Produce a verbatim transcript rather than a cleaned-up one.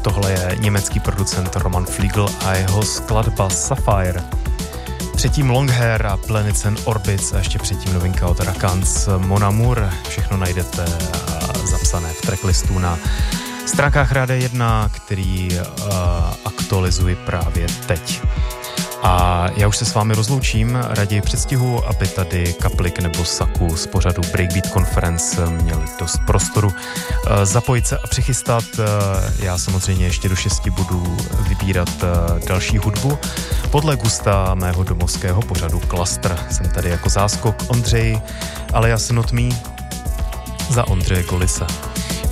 tohle je německý producent Roman Fliegl a jeho skladba Sapphire. Předtím Longhair a Planets and Orbits a ještě předtím novinka od Rakans Mon Amour. Všechno najdete zapsané v tracklistu na stránkách Rádia jedna, který uh, aktualizuji právě teď. A já už se s vámi rozloučím, raději předstihu, aby tady Kaplik nebo Saku z pořadu Breakbeat Conference měli dost prostoru zapojit se a přichystat. Já samozřejmě ještě do šesti budu vybírat další hudbu podle gusta mého domovského pořadu Cluster. Jsem tady jako záskok Ondřej, alias Not Me, za Ondřeje Golise.